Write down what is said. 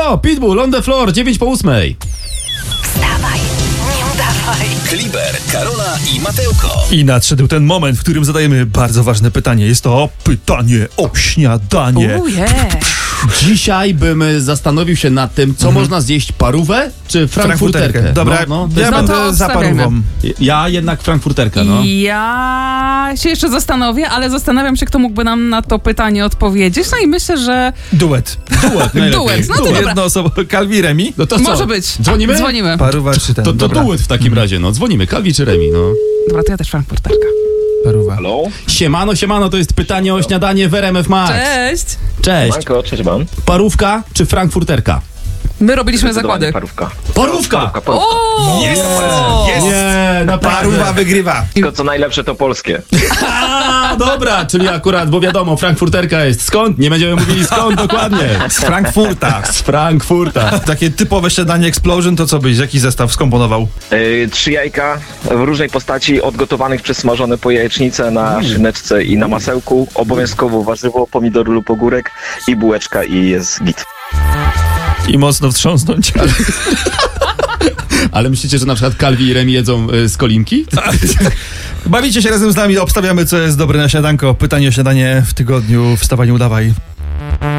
co? Pitbull, on the floor, 9:08. Wstawaj, nie udawaj. Kliber, Karola i Mateuko. I nadszedł ten moment, w którym zadajemy bardzo ważne pytanie. Jest to pytanie o śniadanie. Dzisiaj bym zastanowił się nad tym, co można zjeść, parówę czy frankfurterkę. Dobra, ja No będę to za wstawiamy. parówą. Ja jednak frankfurterka, no. Ja się jeszcze zastanowię, ale zastanawiam się, kto mógłby nam na to pytanie odpowiedzieć. No i myślę, że Duet. Duet, najlepiej. Duet, no to dobra. Jednoosobowy. Calvi Remi. No to co? Może być. Dzwonimy? Dzwonimy. Paruwa czy ten? To Dobra. duet w takim razie, no. Dzwonimy, Calvi czy Remi, no. Dobra, to ja też frankfurterka. Paruwa. Halo? Siemano, to jest pytanie o śniadanie w RMF Max. Cześć! Cześć. Manko, cześć wam. Parówka czy frankfurterka? My robiliśmy zakłady. Parówka. Parówka! O! Jest! Nie, naprawdę. Paruwa wygrywa. Tylko co najlepsze to polskie. A, dobra, czyli akurat, bo wiadomo, frankfurterka jest skąd? Nie będziemy mówili skąd dokładnie. Z Frankfurta. Z Frankfurta. Takie typowe śniadanie Explosion, to co byś? Jaki zestaw skomponował? 3 jajka w różnej postaci, odgotowanych przez smażone po jajecznicę na szyneczce i na masełku. Obowiązkowo warzywo, pomidor lub ogórek i bułeczka i jest git. I mocno wstrząsnąć. Ale myślicie, że na przykład Calvi i Remi jedzą z kolinki? Bawicie się razem z nami, obstawiamy, co jest dobre na śniadanko. Pytanie o śniadanie w tygodniu. Wstawaj, nie udawaj.